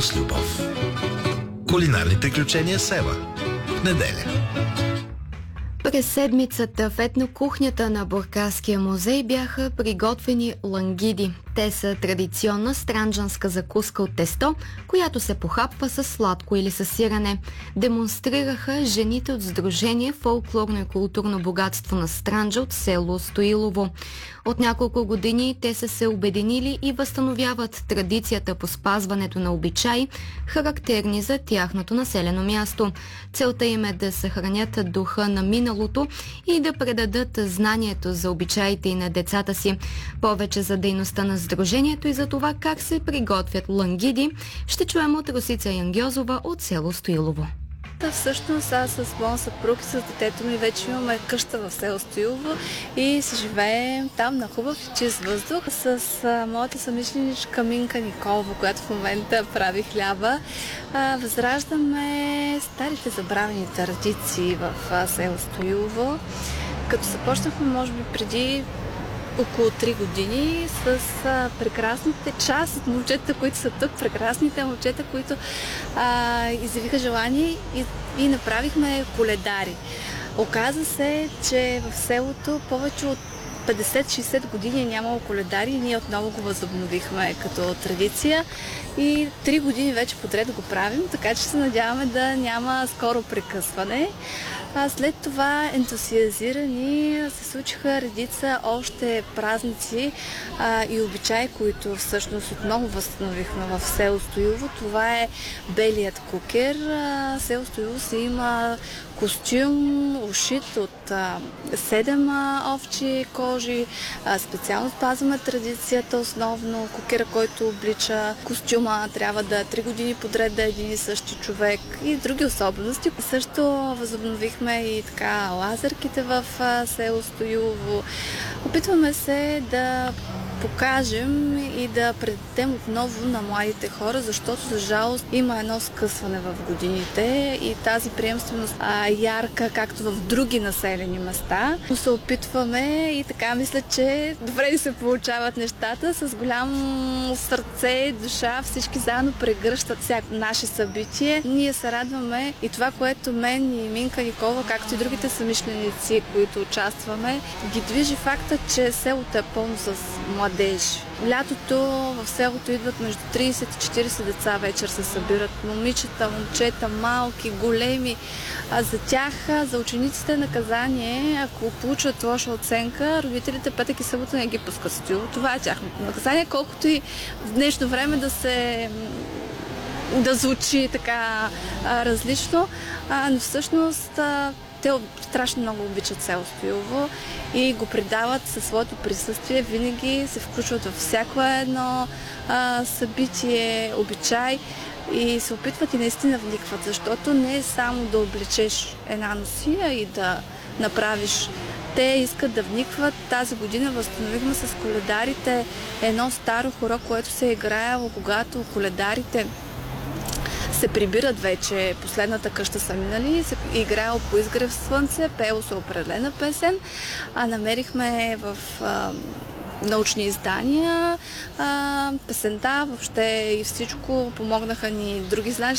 с любов. Кулинарни приключения с Ева. В неделя. През седмицата в етнокухнята на Бургаския музей бяха приготвени лангиди. Те са традиционна странджанска закуска от тесто, която се похапва с сладко или с сирене. Демонстрираха жените от Сдружение Фолклорно и културно богатство на Странджа от село Стоилово. От няколко години те са се обединили и възстановяват традицията по спазването на обичаи, характерни за тяхното населено място. Целта им е да съхранят духа на миналото и да предадат знанието за обичаите и на децата си. Повече за дейността на Сдружението и за това как се приготвят лангиди ще чуем от Росица Янгьозова от село Стоилово. Всъщност аз с моя съпруг и с детето ми вече имаме къща в село Стоилово и си живеем там на хубав и чист въздух с моята съмишленичка Минка Николова, която в момента прави хляба. Възраждаме старите забравени традиции в село Стоилово, като започнахме може би преди около 3 години с прекрасните част от момчета, които са тук, прекрасните момчета, които изявиха желание и направихме коледари. Оказа се, че в селото повече от 50-60 години е нямало коледари и ние отново го възобновихме като традиция и 3 години вече подред го правим, така че се надяваме да няма скоро прекъсване. След това ентусиазирани се случиха редица още празници и обичаи, които всъщност отново възстановихме в село Стоилово. Това е белият кукер. Село Стоилово си има костюм, ушит от 7 овчи кожи. Специално спазваме традицията, основно кукера, който облича костюма, трябва да е 3 години подред да е един и същи човек и други особености. Също възобновихме и така лазерките в село Стоилово. Опитваме се да покажем и да предадем отново на младите хора, защото за жалост има едно скъсване в годините и тази приемственост ярка, както в други населени места. Но се опитваме и така мисля, че добре ни се получават нещата. С голямо сърце и душа всички заедно прегръщат всяко наше събитие. Ние се радваме и това, което мен и Минка Николова, както и другите съмишленици, които участваме, ги движи факта, че селото е пълно с младежи. Лятото в селото идват между 30 и 40 деца вечер се събират. Момичета, момчета, малки, големи. За тях, за учениците наказание, ако получат лоша оценка, родителите петък и събота не ги пускат в Стоилово. Това е тяхното наказание, колкото и в днешно време да звучи така различно, но всъщност те страшно много обичат село Стоилово и го предават със своето присъствие. Винаги се включват във всяко едно събитие, обичай и се опитват и наистина вникват, защото не е само да облечеш една носия и да направиш. Те искат да вникват. Тази година възстановихме с коледарите едно старо хоро, което се е играело, когато коледарите се прибират вече, последната къща са минали, се играело по изгрев слънце, пеело се определена песен, намерихме в научни издания песента, въобще и всичко, помогнаха ни други знаеш